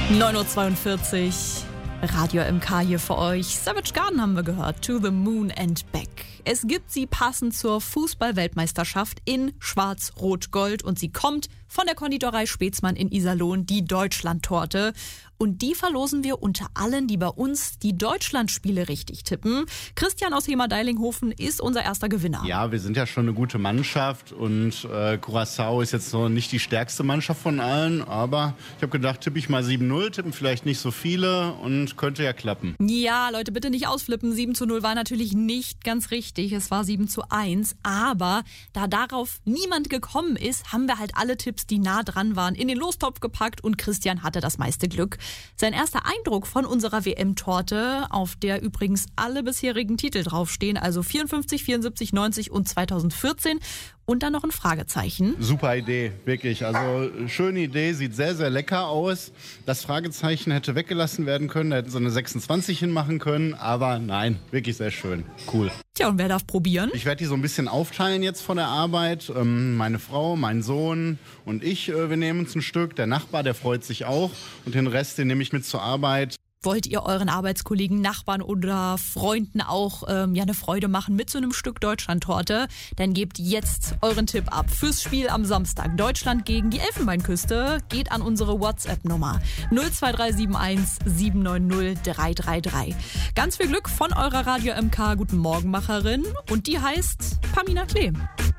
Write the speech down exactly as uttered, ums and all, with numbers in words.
neun Uhr zweiundvierzig, Radio M K hier für euch. Savage Garden haben wir gehört, To the Moon and Back. Es gibt sie passend zur Fußball-Weltmeisterschaft in Schwarz-Rot-Gold und sie kommt von der Konditorei Spätzmann in Iserlohn, die Deutschland-Torte. Und die verlosen wir unter allen, die bei uns die Deutschlandspiele richtig tippen. Christian aus Hemer-Deilinghofen ist unser erster Gewinner. Ja, wir sind ja schon eine gute Mannschaft und äh, Curaçao ist jetzt noch nicht die stärkste Mannschaft von allen, aber ich habe gedacht, tippe ich mal sieben null, tippen vielleicht nicht so viele und könnte ja klappen. Ja, Leute, bitte nicht ausflippen. sieben zu null war natürlich nicht ganz richtig. Es war sieben zu eins, aber da darauf niemand gekommen ist, haben wir halt alle Tipps, die nah dran waren, in den Lostopf gepackt und Christian hatte das meiste Glück. Sein erster Eindruck von unserer W M-Torte, auf der übrigens alle bisherigen Titel draufstehen, also vierundfünfzig, vierundsiebzig, neunzig und zweitausendvierzehn. Und dann noch ein Fragezeichen. Super Idee, wirklich. Also schöne Idee, sieht sehr, sehr lecker aus. Das Fragezeichen hätte weggelassen werden können, da hätten sie eine sechsundzwanzig hinmachen können, aber nein, wirklich sehr schön. Cool. Tja, und wer darf probieren? Ich werde die so ein bisschen aufteilen jetzt von der Arbeit. Ähm, meine Frau, mein Sohn und ich, äh, wir nehmen uns ein Stück. Der Nachbar, der freut sich auch. Und den Rest, den nehme ich mit zur Arbeit. Wollt ihr euren Arbeitskollegen, Nachbarn oder Freunden auch ähm, ja, eine Freude machen mit so einem Stück Deutschland-Torte? Dann gebt jetzt euren Tipp ab fürs Spiel am Samstag. Deutschland gegen die Elfenbeinküste geht an unsere WhatsApp-Nummer null zwei drei sieben eins sieben neun null drei drei drei. Ganz viel Glück von eurer Radio M K Guten Morgenmacherin und die heißt Pamina Klee.